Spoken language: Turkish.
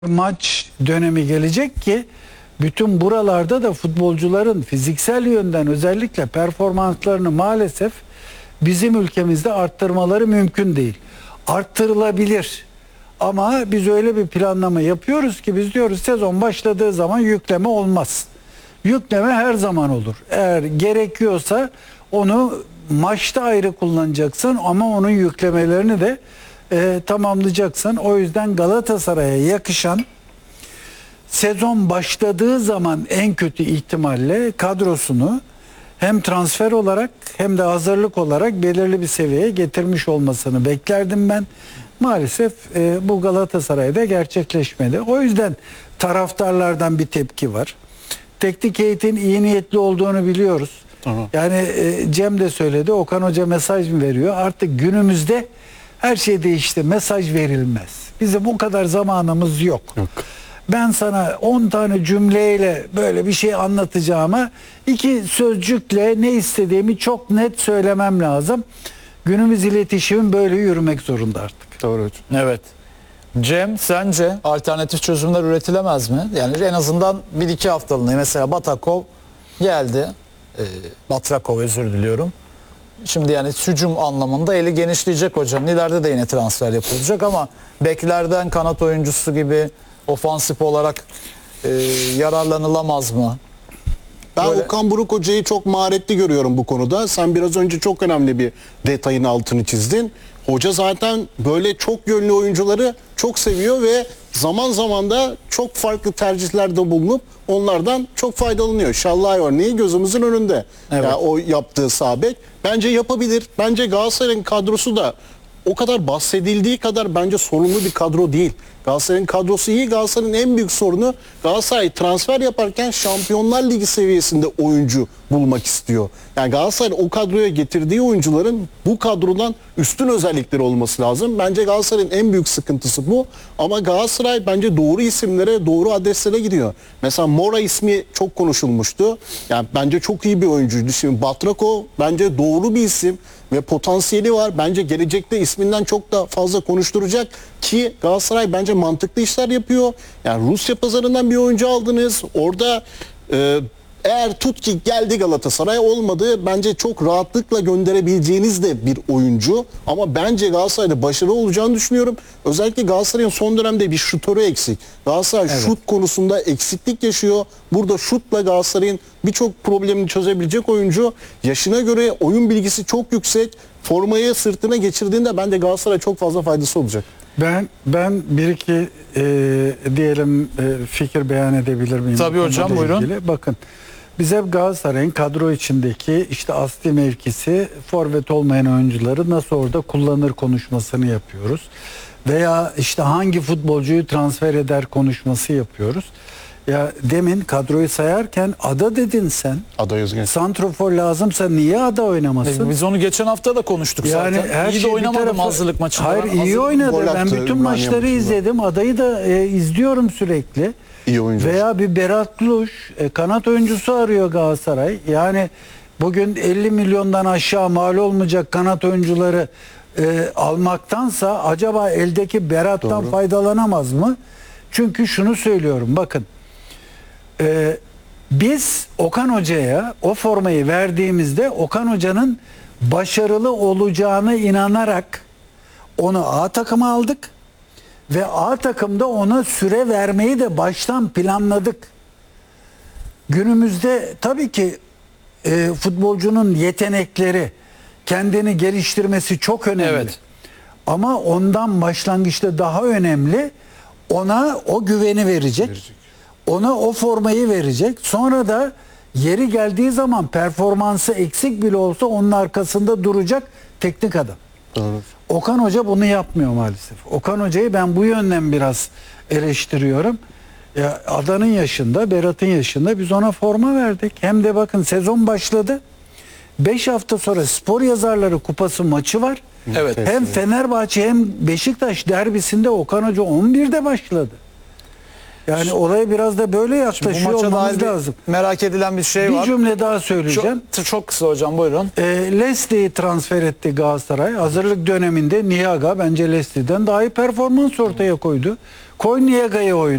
Maç dönemi gelecek ki bütün buralarda da futbolcuların fiziksel yönden özellikle performanslarını maalesef bizim ülkemizde arttırmaları mümkün değil. Arttırılabilir. Ama biz öyle bir planlama yapıyoruz ki biz diyoruz sezon başladığı zaman yükleme olmaz. Yükleme her zaman olur. Eğer gerekiyorsa onu maçta ayrı kullanacaksın ama onun yüklemelerini de tamamlayacaksın. O yüzden Galatasaray'a yakışan sezon başladığı zaman en kötü ihtimalle kadrosunu hem transfer olarak hem de hazırlık olarak belirli bir seviyeye getirmiş olmasını beklerdim ben. Maalesef bu Galatasaray'da gerçekleşmedi. O yüzden taraftarlardan bir tepki var. Teknik heyetin iyi niyetli olduğunu biliyoruz. Aha. Yani Cem de söyledi, Okan Hoca mesaj mı veriyor? Artık günümüzde her şey değişti. Mesaj verilmez. Bizim o kadar zamanımız yok. Ben sana 10 tane cümleyle böyle bir şey anlatacağıma 2 sözcükle ne istediğimi çok net söylemem lazım. Günümüz iletişimin böyle yürümek zorunda artık. Doğru hocam. Evet. Cem, sence alternatif çözümler üretilemez mi? Yani en azından 1-2 haftalığına mesela Batakov geldi. Batrakov, özür diliyorum. Şimdi yani hücum anlamında eli genişleyecek hocam. İleride de yine transfer yapılacak ama beklerden kanat oyuncusu gibi ofansif olarak yararlanılamaz mı? Ben Böyle... Okan Buruk Hoca'yı çok maharetli görüyorum bu konuda. Sen biraz önce çok önemli bir detayın altını çizdin. Hoca zaten böyle çok yönlü oyuncuları çok seviyor ve zaman zaman da çok farklı tercihlerde bulunup onlardan çok faydalanıyor. Şallay örneği gözümüzün önünde. Evet. Yani o yaptığı sağ bek. Bence yapabilir. Bence Galatasaray'ın kadrosu da o kadar bahsedildiği kadar bence sorunlu bir kadro değil. Galatasaray'ın kadrosu iyi. Galatasaray'ın en büyük sorunu Galatasaray transfer yaparken Şampiyonlar Ligi seviyesinde oyuncu bulmak istiyor. Yani Galatasaray o kadroya getirdiği oyuncuların bu kadrodan üstün özellikleri olması lazım. Bence Galatasaray'ın en büyük sıkıntısı bu. Ama Galatasaray bence doğru isimlere, doğru adreslere gidiyor. Mesela Mora ismi çok konuşulmuştu. Yani bence çok iyi bir oyuncuydu. Şimdi Batrakov bence doğru bir isim ve potansiyeli var. Bence gelecekte isminden çok da fazla konuşturacak ki Galatasaray bence mantıklı işler yapıyor. Yani Rusya pazarından bir oyuncu aldınız. Orada eğer tut ki geldi Galatasaray olmadı. Bence çok rahatlıkla gönderebileceğiniz de bir oyuncu. Ama bence Galatasaray'da başarılı olacağını düşünüyorum. Özellikle Galatasaray'ın son dönemde bir şutörü eksik. Galatasaray şut konusunda eksiklik yaşıyor. Burada şutla Galatasaray'ın birçok problemini çözebilecek oyuncu. Yaşına göre oyun bilgisi çok yüksek. Formayı sırtına geçirdiğinde bence Galatasaray çok fazla faydası olacak. Ben bir iki diyelim fikir beyan edebilir miyim? Tabii hocam, buyurun. Bakın biz hep Galatasaray'ın kadro içindeki işte asli mevkisi forvet olmayan oyuncuları nasıl orada kullanır konuşmasını yapıyoruz. Veya işte hangi futbolcuyu transfer eder konuşması yapıyoruz. Ya demin kadroyu sayarken Ada dedin sen. Ada Özgen. Santrofor lazımsa niye Ada oynamasın? Biz onu geçen hafta da konuştuk yani zaten. İyi de oynamadım hazırlık maçında. Hayır, iyi oynadı. Ben attı, bütün maçları izledim. Adayı da izliyorum sürekli. İyi oyuncu. Veya bir Berat Luş kanat oyuncusu arıyor Galatasaray. Yani bugün 50 milyondan aşağı mal olmayacak kanat oyuncuları almaktansa acaba eldeki Berat'tan faydalanamaz mı? Çünkü şunu söylüyorum, bakın. Biz Okan Hoca'ya o formayı verdiğimizde Okan Hoca'nın başarılı olacağına inanarak onu A takıma aldık ve A takımda ona süre vermeyi de baştan planladık. Günümüzde tabii ki futbolcunun yetenekleri, kendini geliştirmesi çok önemli. Evet. Ama ondan başlangıçta daha önemli, ona o güveni verecek. Ona o formayı verecek. Sonra da yeri geldiği zaman performansı eksik bile olsa onun arkasında duracak teknik adam. Doğru. Okan Hoca bunu yapmıyor maalesef. Okan Hoca'yı ben bu yönden biraz eleştiriyorum. Ya Adan'ın yaşında, Berat'ın yaşında biz ona forma verdik. Hem de bakın sezon başladı. 5 hafta sonra Spor Yazarları Kupası maçı var. Evet. Hem Fenerbahçe hem Beşiktaş derbisinde Okan Hoca 11'de başladı. Yani olaya biraz da böyle yaklaşıyor olmamız lazım. Merak edilen bir şey var. Bir cümle daha söyleyeceğim. Çok kısa hocam, buyurun. Leslie'yi transfer etti Galatasaray. Hazırlık döneminde Niaga bence Leslie'den daha iyi performans ortaya koydu. Koy Niega'yı oyuna.